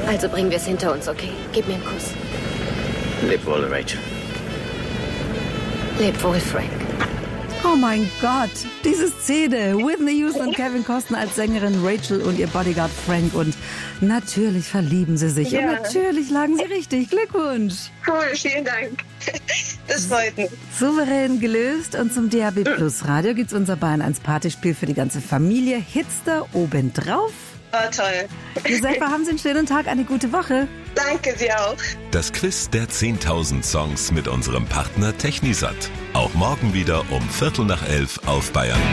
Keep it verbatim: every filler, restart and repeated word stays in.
Also bringen wir es hinter uns, okay? Gib mir einen Kuss. Leb wohl, Rachel. Leb wohl, Frank. Oh mein Gott, diese Szene. Whitney Houston und Kevin Costner als Sängerin, Rachel und ihr Bodyguard Frank. Und natürlich verlieben sie sich. Ja. Und natürlich lagen sie richtig. Glückwunsch. Cool, vielen Dank. Das freut mich. Souverän gelöst. Und zum D A B Plus Radio gibt's unser Bayern eins Partyspiel für die ganze Familie. Hitster obendrauf. Oh, toll. Josefa, haben Sie einen schönen Tag, eine gute Woche. Danke, Sie auch. Das Quiz der zehntausend Songs mit unserem Partner Technisat. Auch morgen wieder um Viertel nach elf auf Bayern.